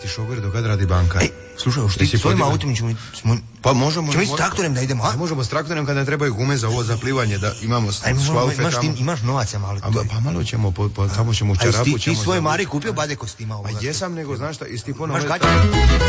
ti šofer dok kad radi banka. Slušaj, ti svojim autom ćemo... Pa možemo... Ćemo i s traktorem da idemo, a? Možemo s traktorem kada trebaju gume za ovo zaplivanje, da imamo šlaufe tamo. Imaš novaca malo. Pa malo ćemo, tamo ćemo u čarapu. Ti svoje Mari kupio bade kostima ovoga. Pa jesam, nego znaš šta, i Stiponom...